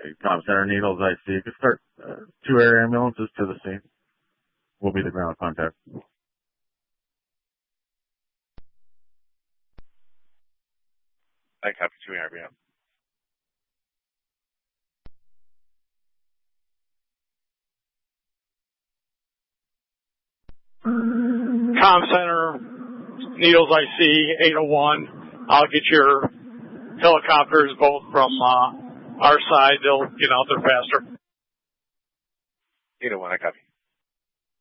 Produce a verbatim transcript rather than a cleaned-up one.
Comm Center, Needles, I C. You could start uh, two air ambulances to the scene. We'll be the ground contact. I copy two R B M. Comm Center, Needles I C, eight oh one. I'll get your helicopters both from uh, our side. They'll get out there faster. eight oh one, I copy.